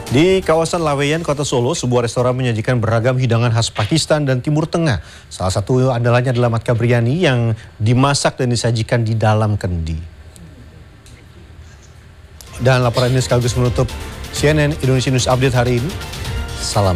Di kawasan Laweyan, Kota Solo, sebuah restoran menyajikan beragam hidangan khas Pakistan dan Timur Tengah. Salah satu andalanya adalah matka biryani yang dimasak dan disajikan di dalam kendi. Dan laporan ini sekaligus menutup CNN Indonesia News Update hari ini. Salam.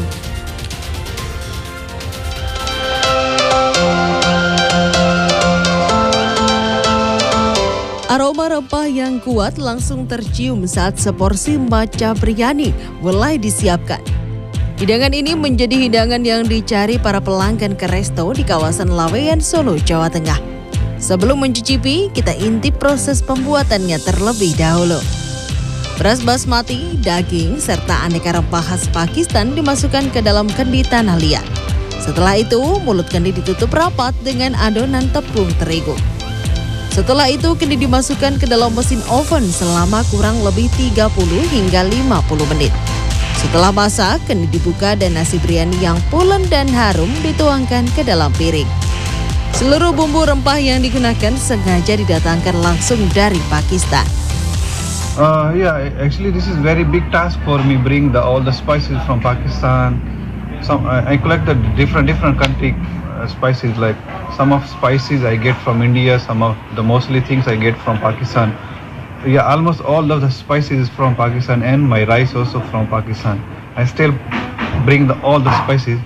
Aroma rempah yang kuat langsung tercium saat seporsi matcha biryani mulai disiapkan. Hidangan ini menjadi hidangan yang dicari para pelanggan ke resto di kawasan Laweyan, Solo, Jawa Tengah. Sebelum mencicipi, kita intip proses pembuatannya terlebih dahulu. Beras basmati, daging, serta aneka rempah khas Pakistan dimasukkan ke dalam kendi tanah liat. Setelah itu, mulut kendi ditutup rapat dengan adonan tepung terigu. Setelah itu, kendi dimasukkan ke dalam mesin oven selama kurang lebih 30 hingga 50 menit. Setelah masak, kendi dibuka dan nasi biryani yang pulen dan harum dituangkan ke dalam piring. Seluruh bumbu rempah yang digunakan sengaja didatangkan langsung dari Pakistan. Actually this is very big task for me, bring all the spices from Pakistan. I collected different country spices, like some of spices I get from India, some of the mostly things I get from Pakistan. Almost all of the spices is from Pakistan, and my rice also from Pakistan. I still bring all the spices